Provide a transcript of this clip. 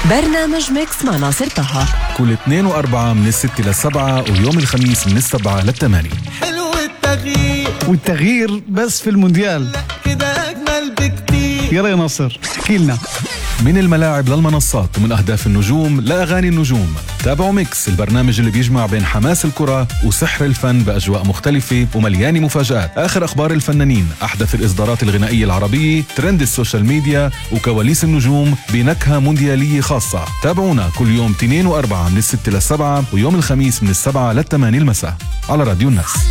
برنامج ميكس مع ناصر طه كل 2 و4 من 6 ل7 ويوم الخميس من 7 ل8. حلو التغيير والتغيير بس في المونديال كده أجمل بكتير. يلا يا ناصر احكي لنا. من الملاعب للمنصات ومن أهداف النجوم لأغاني النجوم، تابعوا ميكس، البرنامج اللي بيجمع بين حماس الكرة وسحر الفن بأجواء مختلفة ومليانة مفاجآت. آخر أخبار الفنانين، أحدث الإصدارات الغنائية العربية، ترند السوشيال ميديا وكواليس النجوم بنكهة مونديالية خاصة. تابعونا كل يوم 2 و4 من 6 ل7 ويوم الخميس من 7 ل8 المساء على راديو الناس.